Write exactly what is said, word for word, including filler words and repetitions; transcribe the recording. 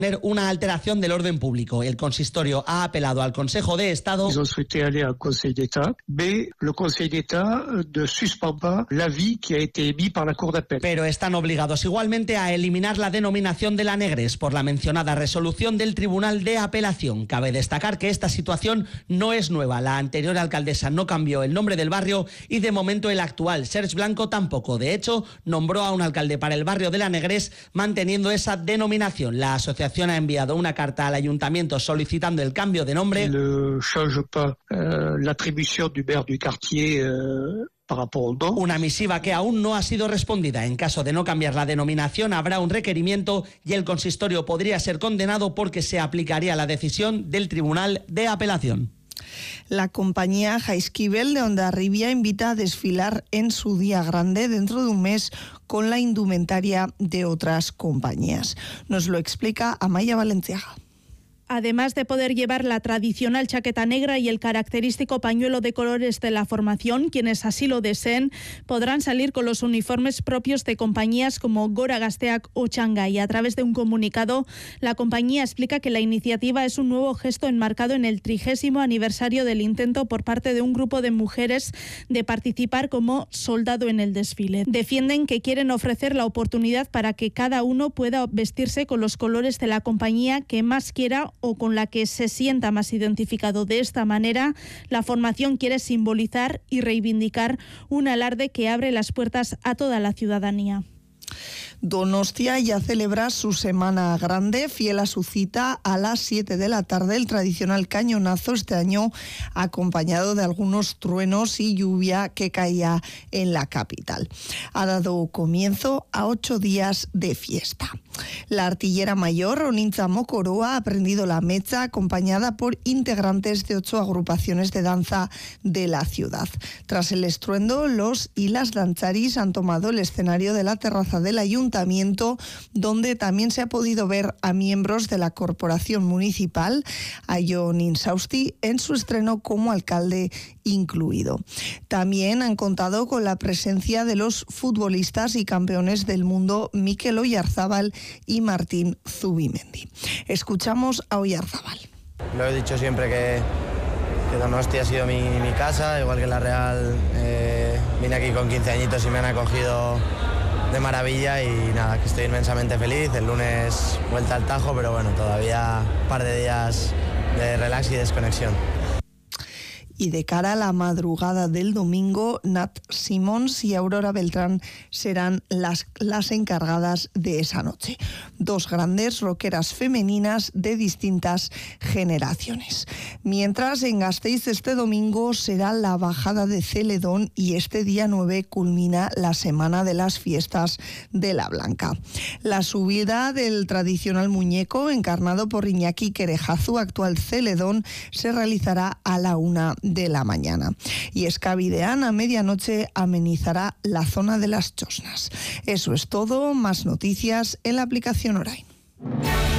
una alteración del orden público. El consistorio ha apelado al Consejo de Estado. Ils ont souhaité aller al Conseil d'État, mais le Conseil d'État ne suspend pas l'avis qui a été émis par la Cour d'appel. Pero están obligados igualmente a eliminar la denominación de La Negres por la mencionada resolución del Tribunal de Apelación. Cabe destacar que esta situación no es nueva. La anterior alcaldesa no cambió el nombre del barrio y de momento el actual, Serge Blanco, tampoco. De hecho, nombró a un alcalde para el barrio de La Negres manteniendo esa denominación. La asociación ha enviado una carta al ayuntamiento solicitando el cambio de nombre. Ne change pas euh, l'attribution du maire du quartier euh... Una misiva que aún no ha sido respondida. En caso de no cambiar la denominación, habrá un requerimiento y el consistorio podría ser condenado porque se aplicaría la decisión del Tribunal de Apelación. La compañía Jaizkibel de Hondarribia invita a desfilar en su día grande dentro de un mes con la indumentaria de otras compañías. Nos lo explica Amaya Valenciaga. Además de poder llevar la tradicional chaqueta negra y el característico pañuelo de colores de la formación, quienes así lo deseen podrán salir con los uniformes propios de compañías como Gora Gazteak o Shanghai. A través de un comunicado, la compañía explica que la iniciativa es un nuevo gesto enmarcado en el trigésimo aniversario del intento por parte de un grupo de mujeres de participar como soldado en el desfile. Defienden que quieren ofrecer la oportunidad para que cada uno pueda vestirse con los colores de la compañía que más quiera o con la que se sienta más identificado. De esta manera, la formación quiere simbolizar y reivindicar un alarde que abre las puertas a toda la ciudadanía. Donostia ya celebra su semana grande, fiel a su cita a las siete de la tarde, el tradicional cañonazo este año acompañado de algunos truenos y lluvia que caía en la capital. Ha dado comienzo a ocho días de fiesta. La artillera mayor, Onintza Mokoroa, ha prendido la mecha acompañada por integrantes de ocho agrupaciones de danza de la ciudad. Tras el estruendo, los y las danzaris han tomado el escenario de la terraza del ayuntamiento, donde también se ha podido ver a miembros de la corporación municipal, a Jon Insausti, en su estreno como alcalde incluido. También han contado con la presencia de los futbolistas y campeones del mundo Mikel Oyarzábal y Martín Zubimendi. Escuchamos a Oyarzábal. Lo he dicho siempre que, que Donostia ha sido mi, mi casa, igual que la Real. Eh, vine aquí con quince añitos y me han acogido de maravilla y nada, que estoy inmensamente feliz. El lunes vuelta al Tajo, pero bueno, todavía un par de días de relax y desconexión. Y de cara a la madrugada del domingo, Nat Simons y Aurora Beltrán serán las, las encargadas de esa noche. Dos grandes rockeras femeninas de distintas generaciones. Mientras en Gasteiz este domingo será la bajada de Celedón y este día nueve culmina la semana de las fiestas de la Blanca. La subida del tradicional muñeco encarnado por Iñaki Kerejazu, actual Celedón, se realizará a la una de la mañana. Y Escabidean a medianoche amenizará la zona de las Chosnas. Eso es todo, más noticias en la aplicación Orain.